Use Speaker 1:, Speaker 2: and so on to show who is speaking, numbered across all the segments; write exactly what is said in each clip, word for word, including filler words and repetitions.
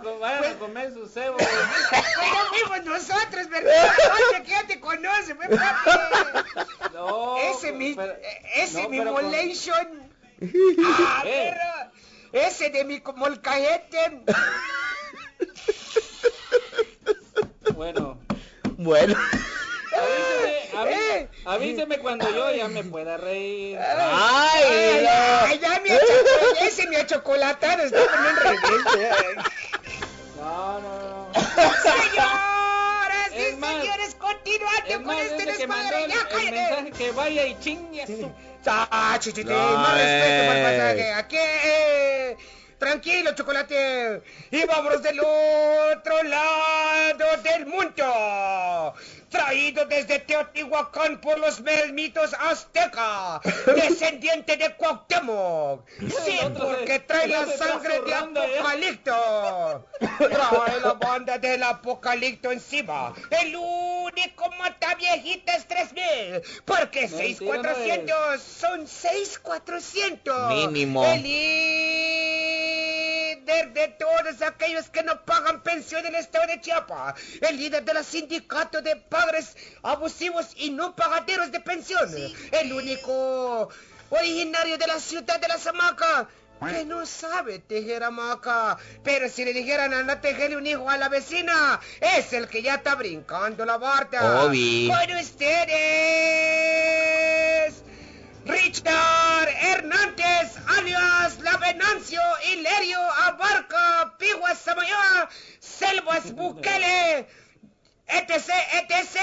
Speaker 1: a, vayan
Speaker 2: pues,
Speaker 1: a comer su cebo.
Speaker 2: Bueno, fuimos nosotros, ¿verdad? Oye, que ya te conoce, pues, papi.
Speaker 1: No,
Speaker 2: Ese mi,
Speaker 1: pero,
Speaker 2: ese
Speaker 1: no,
Speaker 2: mi
Speaker 1: pero con-
Speaker 2: molation. Ah,
Speaker 1: Eh.
Speaker 2: perro. Ese de mi molcajete.
Speaker 1: Bueno,
Speaker 3: Bueno.
Speaker 1: avíseme, aví-
Speaker 2: Eh.
Speaker 1: avíseme cuando yo ya me pueda reír.
Speaker 3: Ay,
Speaker 2: Ay,
Speaker 3: no.
Speaker 2: ay, ya me ha chocolatado, ese me ha chocolatado, está como en rebelde.
Speaker 1: No, no, no.
Speaker 2: Señoras y
Speaker 1: Es más,
Speaker 2: señores, continuando
Speaker 1: Es
Speaker 2: con
Speaker 1: más,
Speaker 2: este
Speaker 1: desde que mandó
Speaker 2: desmadre.
Speaker 1: el,
Speaker 2: Ya,
Speaker 1: el
Speaker 2: cállate.
Speaker 1: mensaje que vaya y chingue a su...
Speaker 2: Ah, chichiti,
Speaker 3: No,
Speaker 2: más respeto para el
Speaker 3: eh.
Speaker 2: pasaje. Aquí, eh, tranquilo, chocolate. Y vámonos del otro lado del mundo. Traído desde Teotihuacán por los mitos azteca, descendiente de Cuauhtémoc. Sí,
Speaker 1: El otro
Speaker 2: porque
Speaker 1: se-
Speaker 2: trae
Speaker 1: el
Speaker 2: la
Speaker 1: otro está
Speaker 2: sangre de
Speaker 1: zurrando ya.
Speaker 2: Apocalipto. Trae la banda del Apocalipto encima. El único mataviejitas tres mil. Porque seis
Speaker 1: Mentira, no
Speaker 2: cuatrocientos son seis cuatrocientos.
Speaker 3: Mínimo.
Speaker 2: El líder de todos aquellos que no pagan pensión en el estado de Chiapas. El líder de la sindicato de padres abusivos y no pagaderos de pensión. El único originario de la ciudad de la Zamaca que no sabe tejer hamaca. Pero si le dijeran anda a tejerle un hijo a la vecina, es el que ya está brincando la barda.
Speaker 3: Obi.
Speaker 2: Con ustedes, Richard Hernández, alias La Venancio Hilerio Abarca, Piguas Samayoa, Selvas Bukele, etc, etc,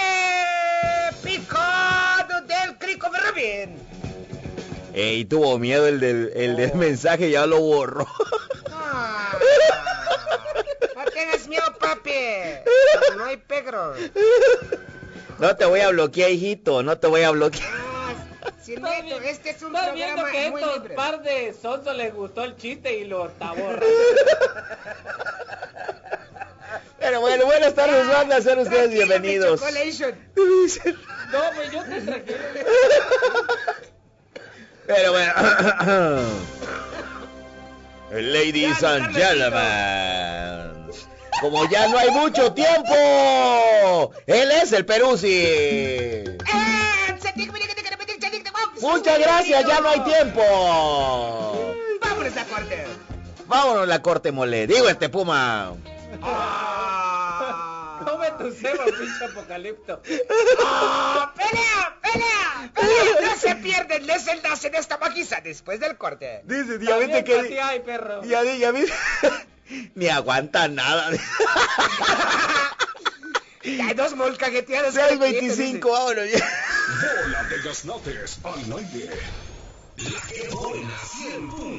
Speaker 2: picado del Crico Berrabin.
Speaker 3: Ey, tuvo miedo el del, el del mensaje, ya lo borró.
Speaker 2: Ah, no tengas miedo, papi. No hay pegro.
Speaker 3: No te voy a bloquear, hijito, no te voy a bloquear.
Speaker 2: Ah, sin
Speaker 1: Estás
Speaker 2: neto,
Speaker 1: vi-
Speaker 2: este es un
Speaker 1: estás viendo
Speaker 2: programa
Speaker 1: que
Speaker 2: muy
Speaker 1: estos
Speaker 2: libre.
Speaker 1: par de sonsos les gustó el chiste y lo está borrando.
Speaker 3: Pero bueno, buenas tardes, banda, sean ustedes
Speaker 2: Tranquilo,
Speaker 3: bienvenidos.
Speaker 2: mi chocolation.
Speaker 1: No, pues yo te tranquilo.
Speaker 3: Pero bueno. Ladies
Speaker 2: Ya,
Speaker 3: and
Speaker 2: Carlosito.
Speaker 3: gentlemen. Como ya no hay mucho tiempo, él es el Peruzzi. Muchas gracias, ya no hay tiempo.
Speaker 2: Vámonos a corte.
Speaker 3: Vámonos a la corte, mole. Digo este Puma.
Speaker 2: Ah.
Speaker 1: Come tu cebo, pinche apocalipto.
Speaker 2: Ah, pelea, pelea, pelea. No se pierden les enlace de esta maquiza después del corte.
Speaker 3: Dice,
Speaker 1: También pa' ti hay, perro.
Speaker 3: Ya di, ya vi. Ni aguanta nada.
Speaker 2: Hay dos molcajeteadas.
Speaker 3: seis veinticinco, vámonos ya.
Speaker 4: Bola de Gaznates al aire. La que buena cien punto